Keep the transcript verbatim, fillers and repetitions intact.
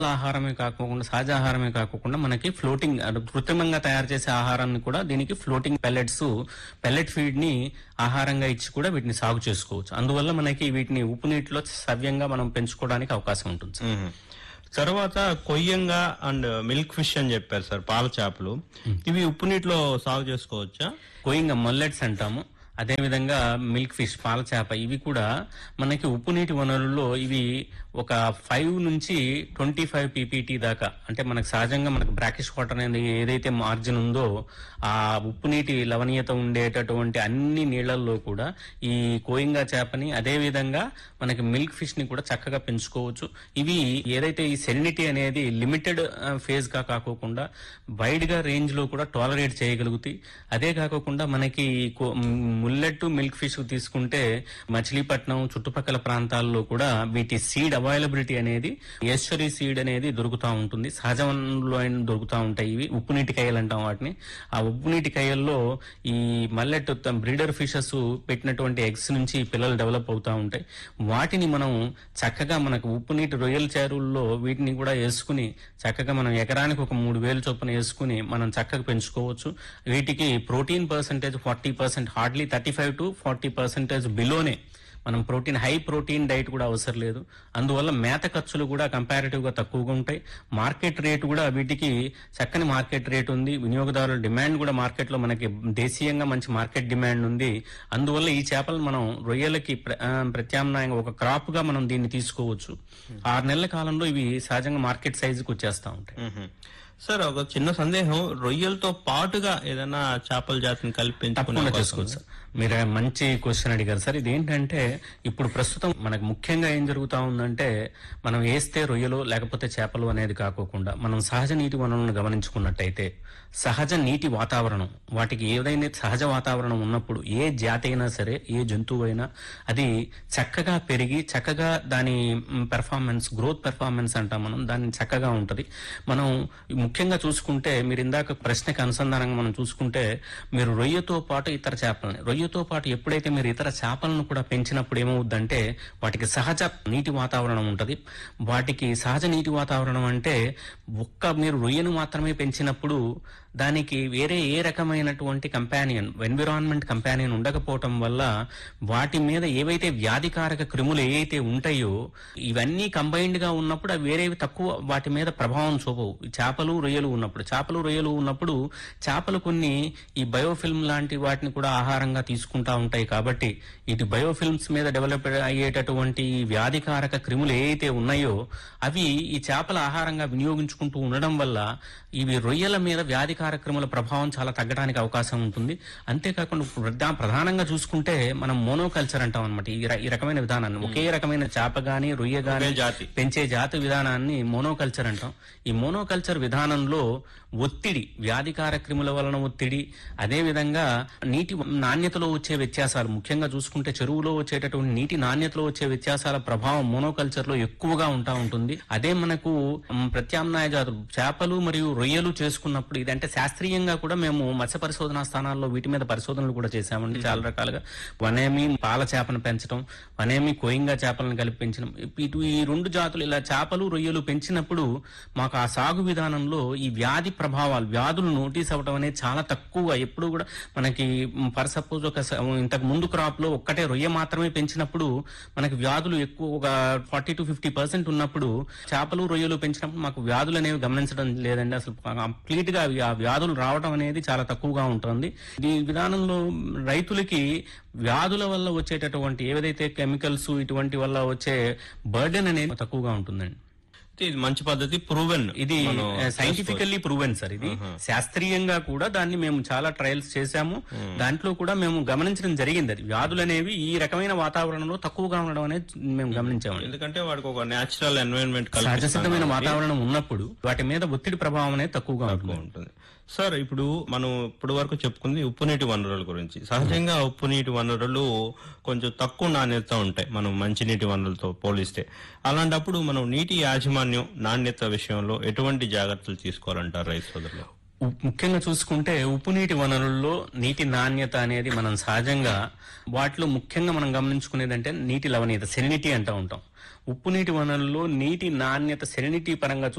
ఆహారమే కాకుండా సహజ ఆహారమే కాకుండా మనకి ఫ్లోటింగ్ కృత్రిమంగా తయారు చేసే ఆహారాన్ని కూడా దీనికి ఫ్లోటింగ్ పెల్లెట్స్ పెల్లెట్ ఫీడ్ ని ఆహారంగా ఇచ్చి కూడా వీటిని సాగు చేసుకోవచ్చు. అందువల్ల మనకి వీటిని ఉప్పు నీటిలో సవ్యంగా మనం పెంచుకోవడానికి అవకాశం ఉంటుంది సార్. మ్మ్. తర్వాత కొయ్యంగా అండ్ మిల్క్ ఫిష్ అని చెప్పారు సార్, పాల చేపలు. ఇవి ఉప్పు నీటిలో సాగు చేసుకోవచ్చా? కోయింగ్ మల్లెట్స్ అంటాము. అదేవిధంగా మిల్క్ ఫిష్ పాల చేప ఇవి కూడా మనకి ఉప్పు నీటి వనరుల్లో ఇవి ఒక ఫైవ్ నుంచి ట్వంటీ ఫైవ్ పీపీటీ దాకా, అంటే మనకు సహజంగా మనకు బ్రాకిష్ వాటర్ అనేది ఏదైతే మార్జిన్ ఉందో ఆ ఉప్పు నీటి లవణీయత ఉండేటటువంటి అన్ని నీళ్లలో కూడా ఈ కోయింగా చేపని అదే విధంగా మనకి మిల్క్ ఫిష్ ని కూడా చక్కగా పెంచుకోవచ్చు. ఇవి ఏదైతే ఈ సెలినిటీ అనేది లిమిటెడ్ ఫేజ్ గా కాకోకుండా వైడ్ గా రేంజ్ లో కూడా టాలరేట్ చేయగలుగుతాయి. అదే కాకుండా మనకి ముల్లెట్ మిల్క్ ఫిష్ తీసుకుంటే మచిలీపట్నం చుట్టుపక్కల ప్రాంతాల్లో కూడా వీటి సీడ్ అవైలబిలిటీ అనేది ఈస్టరీ సీడ్ అనేది దొరుకుతూ ఉంటుంది. సహజ వనరుల్లో దొరుకుతూ ఉంటాయి. ఇవి ఉప్పు నీటి కాయలు అంటాం వాటిని. ఆ ఉప్పు నీటి కాయల్లో ఈ మల్లెట్ బ్రీడర్ ఫిషెస్ పెట్టినటువంటి ఎగ్స్ నుంచి పిల్లలు డెవలప్ అవుతూ ఉంటాయి. వాటిని మనం చక్కగా మనకు ఉప్పు నీటి రొయ్యల చెరువుల్లో వీటిని కూడా వేసుకుని చక్కగా మనం ఎకరానికి ఒక మూడు వేలు చొప్పున వేసుకుని మనం చక్కగా పెంచుకోవచ్చు. వీటికి protein percentage forty percent hardly thirty five to forty percentage బిలోనే మనం ప్రోటీన్ హై ప్రోటీన్ డైట్ కూడా అవసరం లేదు. అందువల్ల మేత ఖర్చులు కూడా కంపారిటివ్ గా తక్కువగా ఉంటాయి. మార్కెట్ రేట్ కూడా వీటికి చక్కని మార్కెట్ రేట్ ఉంది. వినియోగదారుల డిమాండ్ కూడా మార్కెట్ లో మనకి దేశీయంగా మంచి మార్కెట్ డిమాండ్ ఉంది. అందువల్ల ఈ చేపలు మనం రొయ్యలకి ప్రత్యామ్నాయంగా ఒక క్రాప్ గా మనం దీన్ని తీసుకోవచ్చు. ఆరు నెలల కాలంలో ఇవి సహజంగా మార్కెట్ సైజుకి వచ్చేస్తా ఉంటాయి. సార్ ఒక చిన్న సందేహం, రొయ్యలతో పాటుగా ఏదైనా చేపల జాతిని కలిపి తప్పకుండా చేసుకోవచ్చు సార్. మీరు మంచి క్వశ్చన్ అడిగారు సార్. ఇది ఏంటంటే ఇప్పుడు ప్రస్తుతం మనకు ముఖ్యంగా ఏం జరుగుతా ఉందంటే మనం వేస్తే రొయ్యలు లేకపోతే చేపలు అనేది కాకోకుండా మనం సహజ నీటి వనరులను గమనించుకున్నట్టయితే సహజ నీటి వాతావరణం వాటికి ఏదైనా సహజ వాతావరణం ఉన్నప్పుడు ఏ జాతి అయినా సరే ఏ జంతువు అయినా అది చక్కగా పెరిగి చక్కగా దాని పెర్ఫార్మెన్స్ గ్రోత్ పెర్ఫార్మెన్స్ అంటాం మనం, దాన్ని చక్కగా ఉంటది. మనం ముఖ్యంగా చూసుకుంటే మీరు ఇందాక ప్రశ్నకి అనుసంధానంగా మనం చూసుకుంటే మీరు రొయ్యతో పాటు ఇతర చేపలని రొయ్యతో పాటు ఎప్పుడైతే మీరు ఇతర చేపలను కూడా పెంచినప్పుడు ఏమవుద్దంటే వాటికి సహజ నీటి వాతావరణం ఉంటది. వాటికి సహజ నీటి వాతావరణం అంటే ఒక్క మీరు రొయ్యను మాత్రమే పెంచినప్పుడు దానికి వేరే ఏ రకమైనటువంటి కంపానియన్ ఎన్విరాన్మెంట్ కంపానియన్ ఉండకపోవటం వల్ల వాటి మీద ఏవైతే వ్యాధికారక క్రిములు ఏవైతే ఉంటాయో ఇవన్నీ కంబైన్డ్ గా ఉన్నప్పుడు అవి వేరేవి తక్కువ వాటి మీద ప్రభావం చూపవు. చేపలు రొయ్యలు ఉన్నప్పుడు చేపలు రొయ్యలు ఉన్నప్పుడు చేపలు కొన్ని ఈ బయోఫిల్మ్ లాంటి వాటిని కూడా ఆహారంగా తీసుకుంటా ఉంటాయి. కాబట్టి ఇటు బయోఫిల్మ్స్ మీద డెవలప్ అయ్యేటటువంటి వ్యాధికారక క్రిములు ఏవైతే ఉన్నాయో అవి ఈ చేపల ఆహారంగా వినియోగించుకుంటూ ఉండడం వల్ల ఇవి రొయ్యల మీద వ్యాధి కార్యక్రమాల ప్రభావం చాలా తగ్గడానికి అవకాశం ఉంటుంది. అంతేకాకుండా ప్రధానంగా చూసుకుంటే మనం మోనోకల్చర్ అంటాం అనమాట. ఈ రకమైన విధానాన్ని ఒకే రకమైన చేప గాని రొయ్య గాని పెంచే జాతి విధానాన్ని మోనోకల్చర్ అంటాం. ఈ మోనోకల్చర్ విధానంలో ఒత్తిడి వ్యాధికార క్రిముల వలన ఒత్తిడి, అదే విధంగా నీటి నాణ్యతలో వచ్చే వ్యత్యాసాలు ముఖ్యంగా చూసుకుంటే చెరువులో వచ్చేటటువంటి నీటి నాణ్యతలో వచ్చే వ్యత్యాసాల ప్రభావం మోనోకల్చర్ లో ఎక్కువగా ఉంటా ఉంటుంది. అదే మనకు ప్రత్యామ్నాయ జాతులు చేపలు మరియు రొయ్యలు చేసుకున్నప్పుడు ఇదంటే శాస్త్రీయంగా కూడా మేము మత్స్య పరిశోధనా స్థానాల్లో వీటి మీద పరిశోధనలు కూడా చేశామండి చాలా రకాలుగా. వనేమి పాల చేపను పెంచడం, వనేమి కోయింగా చేపలను కలిపి పెంచడం, ఇటు ఈ రెండు జాతులు ఇలా చేపలు రొయ్యలు పెంచినప్పుడు మాకు ఆ సాగు విధానంలో ఈ వ్యాధి ప్రభావాలు వ్యాధులు నోటీస్ అవ్వడం అనేది చాలా తక్కువ. ఎప్పుడు కూడా మనకి ఫర్ సపోజ్ ఒక ఇంతకు ముందు క్రాప్ లో ఒక్కటే రొయ్య మాత్రమే పెంచినప్పుడు మనకి వ్యాధులు ఎక్కువ ఒక ఫార్టీ టు ఫిఫ్టీ పర్సెంట్ ఉన్నప్పుడు చేపలు రొయ్యలు పెంచినప్పుడు మాకు వ్యాధులు అనేవి గమనించడం లేదండి. అసలు కంప్లీట్ గా ఆ వ్యాధులు రావడం అనేది చాలా తక్కువగా ఉంటుంది. ఈ విధానంలో రైతులకి వ్యాధుల వల్ల వచ్చేటటువంటి ఏదైతే కెమికల్స్ ఇటువంటి వల్ల వచ్చే బర్డెన్ అనేది తక్కువగా ఉంటుందండి. ఇది మంచి పద్ధతి, ప్రూవెన్, ఇది సైంటిఫికల్లీ ప్రూవెన్ సార్. ఇది శాస్త్రీయంగా కూడా దాన్ని మేము చాలా ట్రయల్స్ చేశాము. దాంట్లో కూడా మేము గమనించడం జరిగింది. అది వ్యాధులు అనేవి ఈ రకమైన వాతావరణంలో తక్కువగా ఉండడం అనేది మేము గమనించాము. ఎందుకంటే వాడికి ఒక నేచురల్ ఎన్వైరన్మెంట్ సహజసిద్ధమైన వాతావరణం ఉన్నప్పుడు వాటి మీద ఒత్తిడి ప్రభావం అనేది తక్కువగా ఉంటుంది. సార్ ఇప్పుడు మనం ఇప్పటి వరకు చెప్పుకుంది ఉప్పు నీటి వనరుల గురించి. సహజంగా ఉప్పు నీటి వనరులు కొంచెం తక్కువ నాణ్యత ఉంటాయి మనం మంచినీటి వనరులతో పోలిస్తే. అలాంటప్పుడు మనం నీటి యాజమాన్యం నాణ్యత విషయంలో ఎటువంటి జాగ్రత్తలు తీసుకోవాలంటారు రైతు సోదరులు? ముఖ్యంగా చూసుకుంటే ఉప్పు నీటి వనరుల్లో నీటి నాణ్యత అనేది మనం సహజంగా వాటిలో ముఖ్యంగా మనం గమనించుకునేదంటే నీటి లవణీయత, సెలినిటీ అంటూ ఉంటాం. ఉప్పు నీటి వనరుల్లో నీటి నాణ్యత సెలినిటీ పరంగా